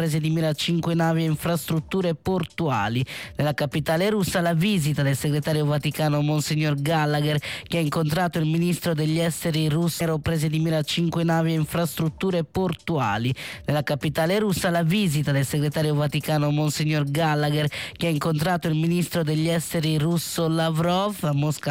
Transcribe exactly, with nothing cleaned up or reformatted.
prese di mira cinque navi e infrastrutture portuali. Nella capitale russa la visita del segretario vaticano Monsignor Gallagher, che ha incontrato il ministro degli esteri russo, prese di mira cinque navi e infrastrutture portuali. Nella capitale russa la visita del segretario vaticano Monsignor Gallagher, che ha incontrato il ministro degli esteri russo Lavrov a Mosca.